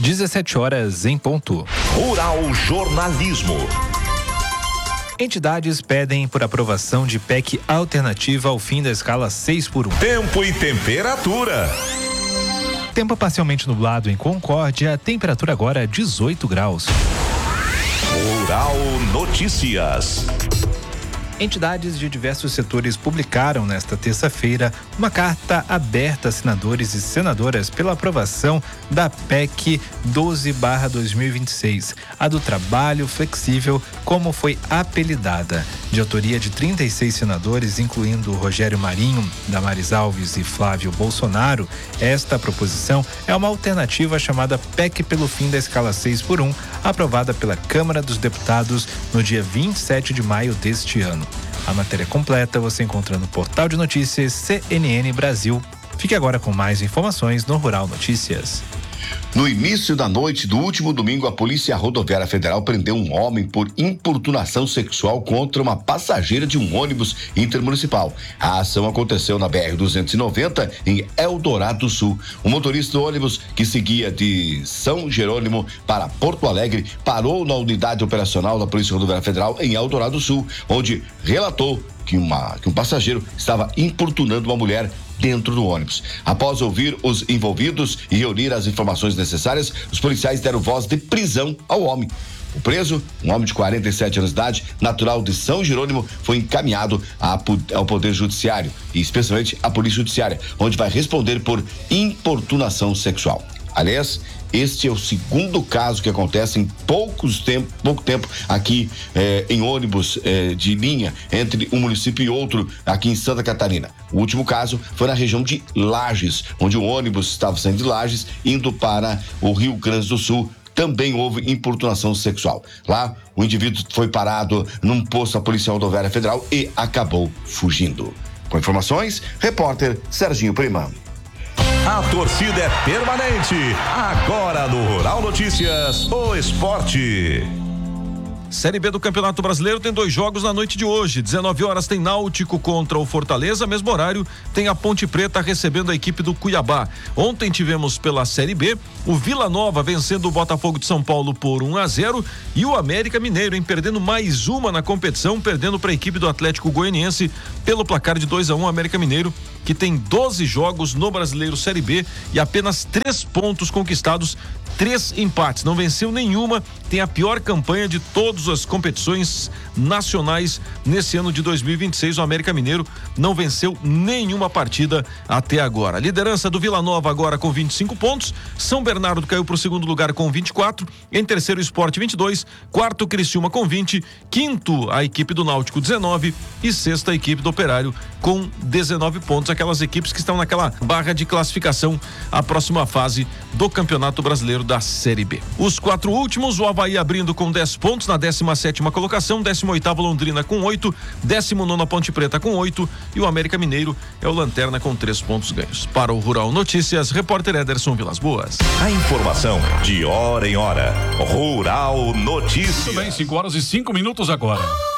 17 horas em ponto. Rural Jornalismo. Entidades pedem por aprovação de PEC alternativa ao fim da escala 6x1. Tempo e temperatura. Tempo parcialmente nublado em Concórdia, temperatura agora 18 graus. Rural Notícias. Entidades de diversos setores publicaram nesta terça-feira uma carta aberta a senadores e senadoras pela aprovação da PEC 12/2026, a do trabalho flexível, como foi apelidada. De autoria de 36 senadores, incluindo Rogério Marinho, Damares Alves e Flávio Bolsonaro, esta proposição é uma alternativa chamada PEC pelo fim da escala 6x1, aprovada pela Câmara dos Deputados no dia 27 de maio deste ano. A matéria completa você encontra no portal de notícias CNN Brasil. Fique agora com mais informações no Rural Notícias. No início da noite do último domingo, a Polícia Rodoviária Federal prendeu um homem por importunação sexual contra uma passageira de um ônibus intermunicipal. A ação aconteceu na BR-290, em Eldorado do Sul. O motorista do ônibus, que seguia de São Jerônimo para Porto Alegre, parou na unidade operacional da Polícia Rodoviária Federal em Eldorado do Sul, onde relatou que um passageiro estava importunando uma mulher dentro do ônibus. Após ouvir os envolvidos e reunir as informações necessárias, os policiais deram voz de prisão ao homem. O preso, um homem de 47 anos de idade, natural de São Jerônimo, foi encaminhado ao Poder Judiciário e especialmente à Polícia Judiciária, onde vai responder por importunação sexual. Aliás, este é o segundo caso que acontece em pouco tempo aqui em ônibus de linha entre um município e outro aqui em Santa Catarina. O último caso foi na região de Lages, onde o ônibus estava saindo de Lages, indo para o Rio Grande do Sul. Também houve importunação sexual. Lá, o indivíduo foi parado num posto da Polícia Rodoviária Federal e acabou fugindo. Com informações, repórter Serginho Prima. A torcida é permanente. Agora no Rural Notícias, o esporte. Série B do Campeonato Brasileiro tem 2 jogos na noite de hoje. 19 horas tem Náutico contra o Fortaleza, mesmo horário tem a Ponte Preta recebendo a equipe do Cuiabá. Ontem tivemos pela Série B o Vila Nova vencendo o Botafogo de São Paulo por 1-0 e o América Mineiro perdendo mais uma na competição, perdendo para a equipe do Atlético Goianiense pelo placar de 2-1. América Mineiro, que tem 12 jogos no Brasileiro Série B e apenas 3 pontos conquistados, 3 empates, não venceu nenhuma, tem a pior campanha de todas as competições nacionais nesse ano de 2026. O América Mineiro não venceu nenhuma partida até agora. A liderança do Vila Nova agora com 25 pontos, São Bernardo caiu para o segundo lugar com 24, em terceiro Sport 22, quarto Criciúma com 20, quinto a equipe do Náutico 19 e sexta a equipe do Operário com 19 pontos, aquelas equipes que estão naquela barra de classificação à próxima fase do Campeonato Brasileiro da Série B. Os 4 últimos, o Avaí abrindo com 10 pontos na 17ª colocação, 18ª Londrina com 8, 19ª Ponte Preta com 8 e o América Mineiro é o lanterna com 3 pontos ganhos. Para o Rural Notícias, repórter Ederson Vilas Boas. A informação de hora em hora. Rural Notícias. Tudo bem, 5 horas e 5 minutos agora.